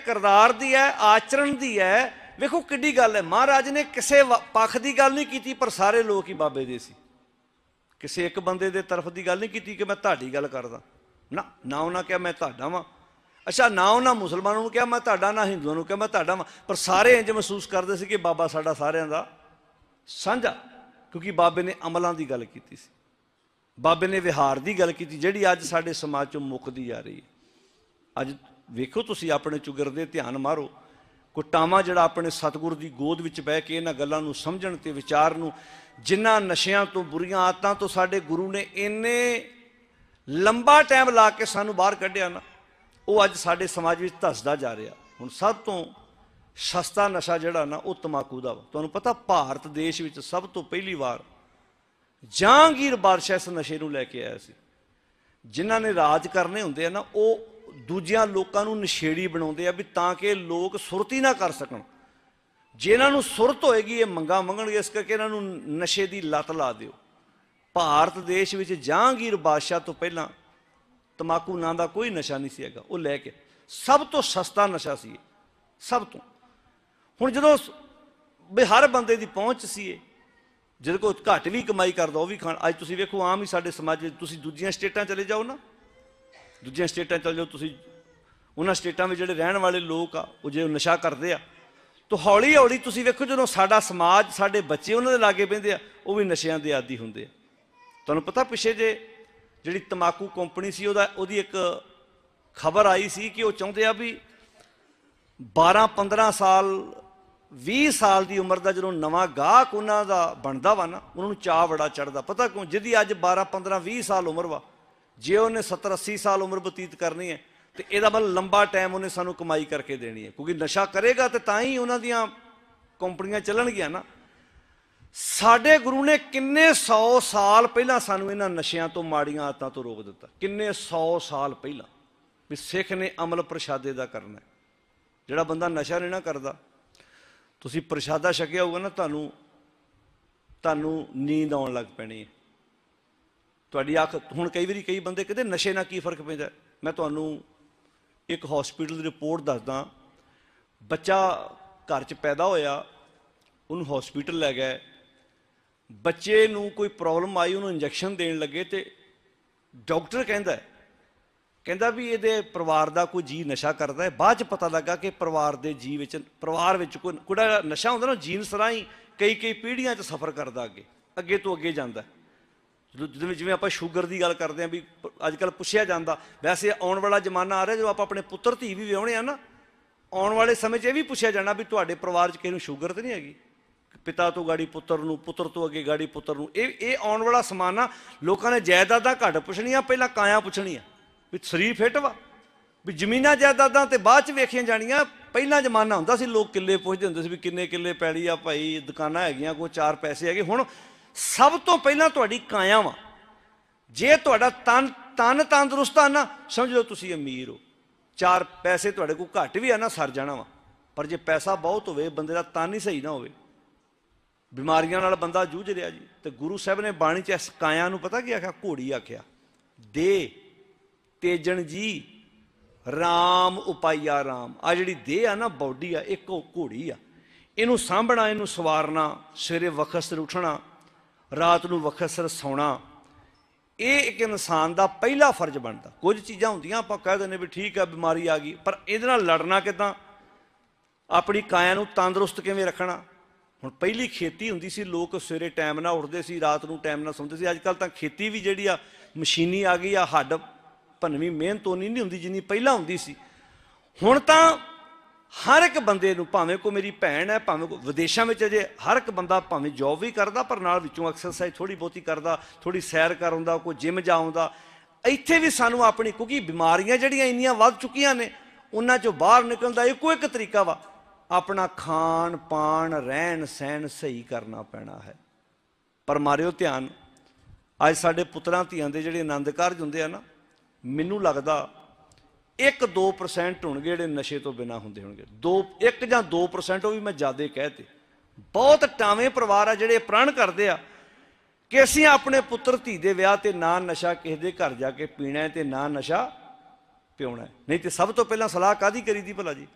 किरदार दी है, आचरण दी है। वेखो किड्डी गल है, महाराज ने किसी पक्ष की गल नहीं की, पर सारे लोग ही बाबे दे सी। किसी एक बंदे दे तरफ की गल नहीं की कि मैं तुहाडी गल करदा ना, ना उन्हें कहा मैं तुहाडा वां। अच्छा, ना उन्हें मुसलमानों को कहा मैं तुहाडा, ना हिंदुओं को कहा मैं तुहाडा वां, पर सारे इंज महसूस करते सी कि बाबा साडा सारिआं दा साझा, क्योंकि बाबे ने अमलों की गल की सी, बाबे ने विहार की गल की, जिहड़ी अज साडे समाज चों मुकदी जा रही है। अज वेखो तुसीं अपने चुगिरदे ध्यान मारो, कोई टामा जिहड़ा अपने सतगुर की गोद विच बह के इन्हां गल्लां नूं समझण ते विचार नूं, जिन्हां नशियां तो बुरियां आदतां तो साडे गुरु ने इन्ने लंबा टाइम ला के सानूं बाहर कढिया ना, वो अज साडे समाज विच धसदा जा रहा। हुण सब तो सस्ता नशा जिहड़ा ना वो तंबाकू दा वा। तुहानूं पता भारत देश विच सब तो पहली वार जहांगीर बादशाह इस नशे नूं लैके आया सी। जिन्हां ने राज करने हुंदे आ ना, वो दूजियां लोकां नूं नशेड़ी बनाउंदे आ भी तां कि लोग सुरती ना कर सकण। जे इन्हां नूं सुरत होएगी ये मंगा मंगणगे, इस करके इन्हां नूं नशे की लत ला दिओ। भारत देश विच जहांगीर बादशाह तो पहलां तंबाकू नां दा कोई नशा नहीं सी हैगा, वो लैके सब तो सस्ता नशा सी सब तो। हुण जदों भी हर बंदे की पहुँच सी, जिहदे कोल घट भी कमाई करदा वो भी खाण। अज तुसीं वेखो आम ही साडे समाज विच, तुसीं दूजियां स्टेटां चले जाओ ना, दूजियां स्टेटां चले जाओ तुसीं, उन्हां स्टेटां में जिहड़े रहण वाले लोग आ वो जे नशा करदे आ, तो हौली हौली तुसीं वेखो जदों साडा समाज, साडे बच्चे उन्हां दे लागे बहिंदे आ, वो भी नशियां दे आदी हुंदे आ। तुहानूं पता पिछे जे जिहड़ी तंबाकू कंपनी सी ओहदी एक खबर आई सी कि वो चाहुंदे आ भी 12-15 साल 20 साल की उम्र का जो नवा गाहक उन्हों का बनता वा ना, उन्होंने चाह बड़ा चढ़ता। पता क्यों? जिहदी अज 12-15-20 साल उम्र वा, जे उन्हें 70-80 साल उम्र बतीत करनी है तो यह मतलब लंबा टाइम उन्हें सानू कमाई करके देनी है, क्योंकि नशा करेगा तो ही उन्हों दियां कंपनियां चलणगियां ना। साडे गुरु ने किन्ने 100 साल पहला सानू इन्हां नशियां तो माड़ियां आदतां तो रोक दिता, किन्ने 100 साल पहला भी सिख ने अमल प्रशादे का करना है। जिहड़ा बंदा नशा नहीं ना करता, तुसीं प्रशादा छकिया होगा ना, तुहानूं नींद आउण लग पैनी है, तुहाडी अख। हुण कई वारी कई बंदे कहते नशे नाल की फर्क पैंदा। मैं तुहानूं एक हॉस्पिटल की रिपोर्ट दसदा। बच्चा घर च पैदा होया, उन्हूं हॉस्पिटल लै गए, बच्चे नूं कोई प्रॉब्लम आई, उन्हूं इंजैक्शन देण लगे तो डॉक्टर कहंदा भी ये परिवार का कोई जी नशा करता है। बाद पता लगा कि परिवार के जी परिवार कोई नशा होंदा ना, जीनस राही कई पीढ़ियां च सफ़र करता, अगे तो अगे जाता। जिवें आपां शूगर की गल करते हैं भी अजकल पुछया जाता, वैसे आने वाला जमाना आ रहा जो आप अपने पुत्र धी भी विआहुणे आ ना, आने वाले समय यह भी पुछया जाना भी तुहाडे परिवार च किसी नूं शूगर तो नहीं हैगी, पिता तो गाड़ी पुत्र नूं, पुत्र तो अगे गाड़ी पुत्र नूं। ये आने वाला समाना लोगों ने जायदादां घट पुछणियां, पहलां काया पुछणियां भी शरीर फिट वा, भी जमीनां जायदादां ते बाद च वेखियां जाणियां। पहला जमाना हुंदा सी लोग किले पुछदे हुंदे सी भी किन्ने किले पैली आ भाई, दुकानां हैगियां, कोई 4 पैसे हैगे। हुण सब तो पहला तुहाडी काया वा। जे तुहाडा तन तंदुरुस्त आ ना, समझ लो तुसीं अमीर हो। 4 पैसे तुहाडे कोल घट भी आ ना, सर जाना वा। पर जे पैसा बहुत होवे, बंदे दा तन ही सही ना होवे, बीमारियां नाल बंदा जूझ रिहा जी, तो गुरु साहब ने बाणी च इस काया नूं पता की आख्या? घोड़ी आख्या। दे तेजन जी राम उपाइया राम। आ जिहड़ी देह आ ना, बॉडी आ, एक घोड़ी आ, इनू सांभना, इनू सवारना, सवेरे वक्त सिर उठना, रात नूं वक्त सिर सौना, ये एक इंसान का पहला फर्ज बनता। कुछ चीज़ां होंदियां आपां कह दिंदे भी ठीक है बीमारी आ गई, पर इहदे नाल लड़ना किदां, अपनी काया नूं तंदुरुस्त किवें रखना। हुण पहली खेती हुंदी सी, लोग सवेरे टाइम नाल उठदे सी, रात नूं टाइम नाल सौंदे सी। अजकल तां खेती भी जिहड़ी आ मशीनी आ गई आ, हड्ड भनवी मेहनत उन्नी नहीं हुंदी जिन्नी पहलां हुंदी सी। हुण तां हर एक बंदे नूं, भावें कोई मेरी भैन है, भावें कोई विदेशों में अजे हर एक बंदा भावें जॉब भी करता, पर नाल विचों एक्सरसाइज थोड़ी बहुती करता, थोड़ी सैर कर आउंदा, कोई जिम जा आउंदा। इत्थे भी सानूं अपनी, क्योंकि बीमारियां जिहड़ियां इन्नियां वध चुकियां ने, उन्हां चों बाहर निकलण दा इक्को एक तरीका वा, अपना खान पान रहन सहन सही करना पैना है। पर मारियो ध्यान, अज साडे पुत्रां धीआं दे जिहड़े आनंद कारज हुंदे आ ना, मैनूं लगदा 1-2% होणगे जिहड़े नशे तो बिना हुंदे होणगे। 1 ਜਾਂ 2% वो भी मैं ज़्यादा कहते। बहुत टावें परिवार आ जिहड़े प्रण करदे आ कि असीं अपने पुत्र धी दे विआह ते ना नशा किसी दे घर जाके पीना है ते ना नशा पिउणा है। नहीं तो सब तो पहलां सलाह काहदी करी दी भला जी?